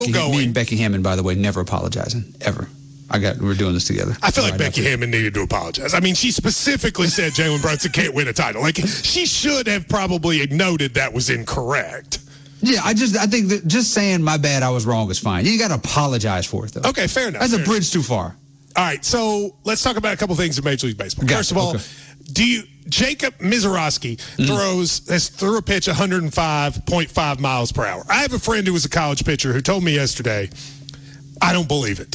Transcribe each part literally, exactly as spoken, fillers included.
going. Me and Becky Hammond, by the way, never apologizing, ever. I got. We're doing this together. I feel like right Becky Hammond needed to apologize. I mean, she specifically said Jalen Brunson can't win a title. Like, she should have probably noted that was incorrect. Yeah, I just I think that just saying my bad, I was wrong is fine. You got to apologize for it, though. Okay, fair enough. That's fair a bridge enough. too far. All right, so let's talk about a couple things in Major League Baseball. Got First it. of all, Okay. do you Jacob Misiorowski Mm-hmm. throws has threw a pitch one oh five point five miles per hour. I have a friend who was a college pitcher who told me yesterday, I don't believe it.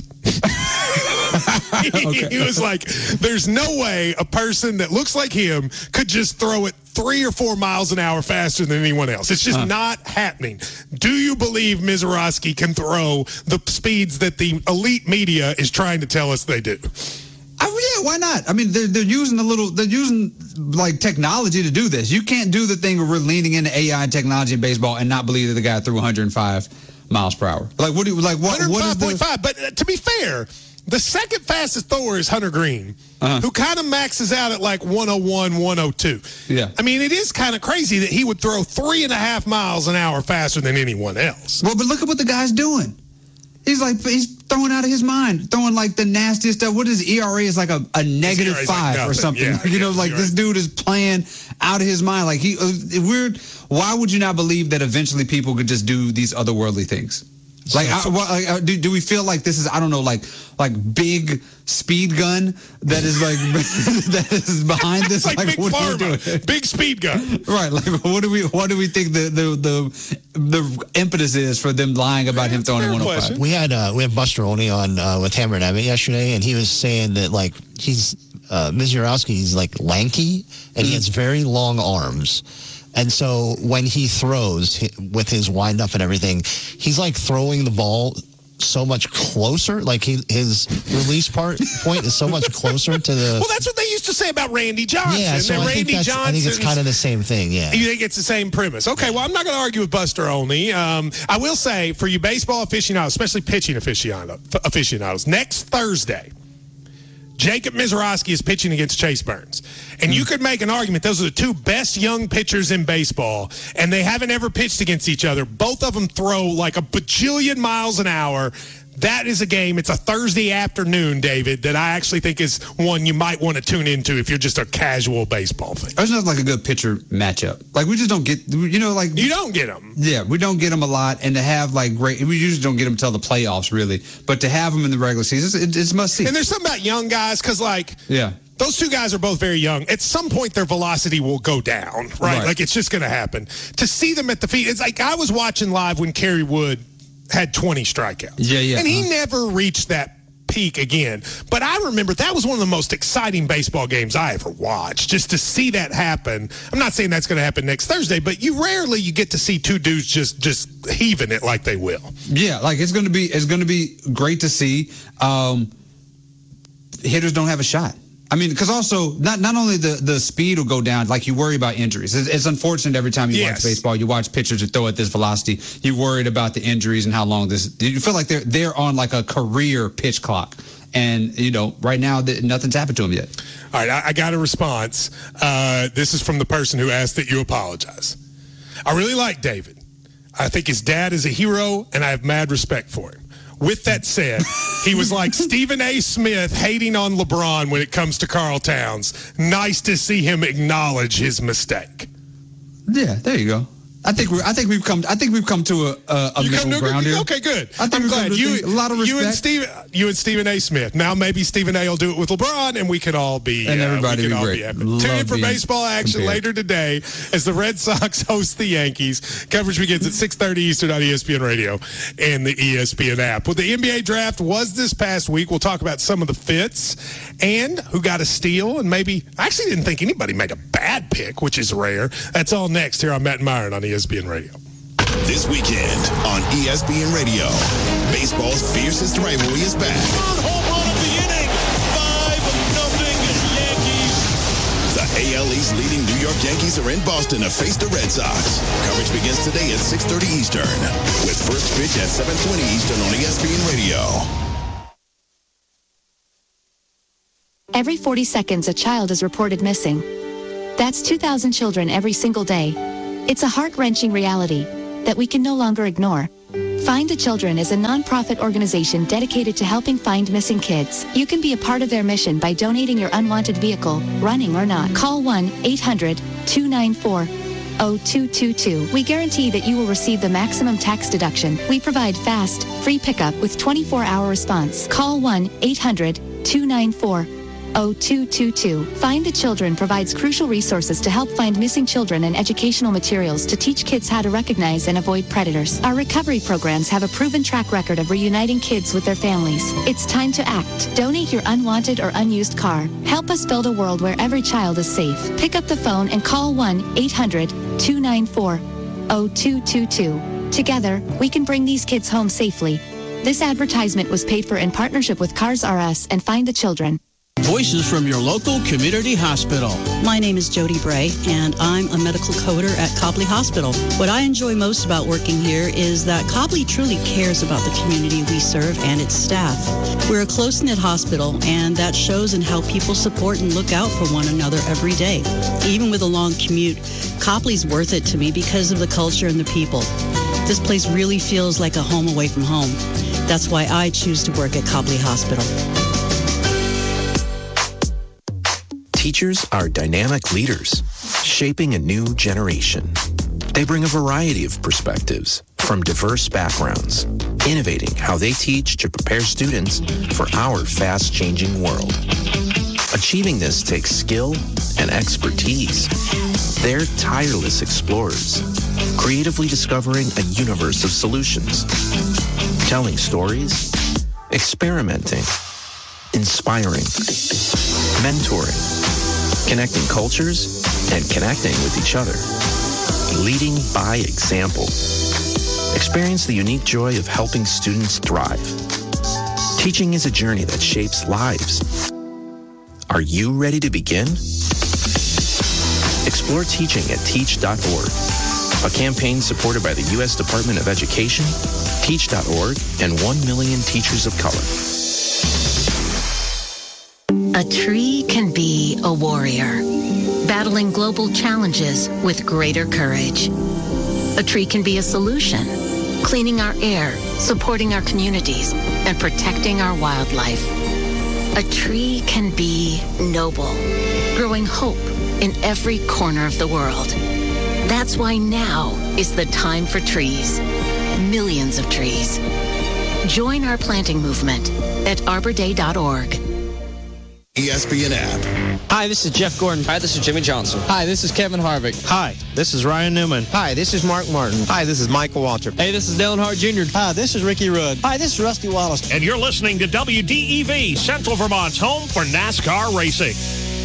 he, Okay. he was like, there's no way a person that looks like him could just throw it three or four miles an hour faster than anyone else. It's just uh. not happening. Do you believe Misiorowski can throw the speeds that the elite media is trying to tell us they do? Oh, yeah, why not? I mean, they're, they're using a little, they're using like technology to do this. You can't do the thing where we're leaning into A I and technology in baseball and not believe that the guy threw one hundred five miles per hour. Like, what do you, like, what, what is the... one oh five point five, but uh, to be fair, the second fastest thrower is Hunter Green, uh-huh. who kind of maxes out at like one oh one, one oh two. Yeah. I mean, it is kind of crazy that he would throw three and a half miles an hour faster than anyone else. Well, but look at what the guy's doing. He's like, he's throwing out of his mind, throwing like the nastiest stuff. What is E R A is like a, a negative five like or something. Yeah, you yeah, know, like this right. dude is playing out of his mind. Like he, uh, weird. Why would you not believe that eventually people could just do these otherworldly things? Like, I, well, like do, do we feel like this is, I don't know, like like big speed gun that is like that is behind this? like, like big what pharma, big speed gun, right? Like, what do we what do we think the the the, the impetus is for them lying about yeah, him throwing a one oh five? Question. We had uh, we had Buster Olney on uh, with Hammer and Emmett yesterday, and he was saying that like he's uh, Misiorowski, he's like lanky and mm-hmm. he has very long arms. And so when he throws with his windup and everything, he's like throwing the ball so much closer. Like he, his release part point is so much closer to the. Well, that's what they used to say about Randy Johnson. Yeah, so I, Randy think that's, I think it's kind of the same thing. Yeah. You think it's the same premise? Okay. Well, I'm not going to argue with Buster Olney. Um, I will say for you baseball aficionados, especially pitching aficionados, aficionados, next Thursday, Jacob Misiorowski is pitching against Chase Burns. And you could make an argument those are the two best young pitchers in baseball, and they haven't ever pitched against each other. Both of them throw like a bajillion miles an hour. That is a game. It's a Thursday afternoon, David, that I actually think is one you might want to tune into if you're just a casual baseball fan. There's not like a good pitcher matchup. Like, we just don't get, you know, like. You don't get them. Yeah, we don't get them a lot. And to have, like, great, we usually don't get them until the playoffs, really. But to have them in the regular season, it, it's must see. And there's something about young guys, because, like. Yeah. Those two guys are both very young. At some point, their velocity will go down, right? right. Like, it's just going to happen. To see them at the feet, it's like I was watching live when Kerry Wood had twenty strikeouts. Yeah, yeah. And he uh-huh. never reached that peak again. But I remember that was one of the most exciting baseball games I ever watched. Just to see that happen. I'm not saying that's going to happen next Thursday, but you rarely you get to see two dudes just just heaving it like they will. Yeah, like it's going to be it's going to be great to see. Um, hitters don't have a shot. I mean, because also not not only the, the speed will go down, like you worry about injuries. It's, it's unfortunate every time you yes. watch baseball, you watch pitchers that throw at this velocity. You're worried about the injuries and how long this. You feel like they're they're on like a career pitch clock, and you know right now that nothing's happened to them yet. All right, I, I got a response. Uh, this is from the person who asked that you apologize. I really like David. I think his dad is a hero, and I have mad respect for him. With that said, he was like Stephen A. Smith hating on LeBron when it comes to Karl Towns. Nice to see him acknowledge his mistake. Yeah, there you go. I think we're. I think we've come. I think we've come to a, a, a middle ground here. Okay, good. I think I'm glad you. A lot of respect. You and Stephen. You and Stephen A. Smith. Now maybe Stephen A. will do it with LeBron, and we can all be. And everybody uh, we can be all great. Be happy. Tune in for baseball action compared. later today as the Red Sox host the Yankees. Coverage begins at six thirty Eastern on E S P N Radio and the E S P N app. Well, the N B A draft was this past week. We'll talk about some of the fits and who got a steal, and maybe I actually didn't think anybody made a bad pick, which is rare. That's all next here on Matt and Myron on E S P N Radio. This weekend on E S P N Radio, baseball's fiercest rivalry is back. Third home run of the inning, five nothing Yankees. The A L East leading New York Yankees are in Boston to face the Red Sox. Coverage begins today at six thirty Eastern, with first pitch at seven twenty Eastern on E S P N Radio. Every forty seconds, a child is reported missing. That's two thousand children every single day. It's a heart-wrenching reality that we can no longer ignore. Find the Children is a nonprofit organization dedicated to helping find missing kids. You can be a part of their mission by donating your unwanted vehicle, running or not. Call one eight hundred two nine four oh two two two. We guarantee that you will receive the maximum tax deduction. We provide fast, free pickup with twenty-four hour response. Call one eight hundred two nine four oh two two two. Find the Children provides crucial resources to help find missing children and educational materials to teach kids how to recognize and avoid predators. Our recovery programs have a proven track record of reuniting kids with their families. It's time to act. Donate your unwanted or unused car. Help us build a world where every child is safe. Pick up the phone and call one eight hundred two nine four oh two two two. Together, we can bring these kids home safely. This advertisement was paid for in partnership with Cars R Us and Find the Children. Voices from your local community hospital. My name is Jody Bray, and I'm a medical coder at Copley Hospital. What I enjoy most about working here is that Copley truly cares about the community we serve and its staff. We're a close-knit hospital, and that shows in how people support and look out for one another every day. Even with a long commute, Copley's worth it to me because of the culture and the people. This place really feels like a home away from home. That's why I choose to work at Copley Hospital. Teachers are dynamic leaders, shaping a new generation. They bring a variety of perspectives from diverse backgrounds, innovating how they teach to prepare students for our fast-changing world. Achieving this takes skill and expertise. They're tireless explorers, creatively discovering a universe of solutions, telling stories, experimenting, inspiring, mentoring, connecting cultures, and connecting with each other. Leading by example. Experience the unique joy of helping students thrive. Teaching is a journey that shapes lives. Are you ready to begin? Explore teaching at teach dot org, a campaign supported by the U S Department of Education, teach dot org, and one million teachers of color. A tree can be a warrior, battling global challenges with greater courage. A tree can be a solution, cleaning our air, supporting our communities, and protecting our wildlife. A tree can be noble, growing hope in every corner of the world. That's why now is the time for trees. Millions of trees. Join our planting movement at arbor day dot org. E S P N app. Hi, this is Jeff Gordon. Hi, this is Jimmy Johnson. Hi, this is Kevin Harvick. Hi, this is Ryan Newman. Hi, this is Mark Martin. Hi, this is Michael Waltrip. Hey, this is Dale Hart Junior Hi, this is Ricky Rudd. Hi, this is Rusty Wallace. And you're listening to W D E V, Central Vermont's home for NASCAR racing.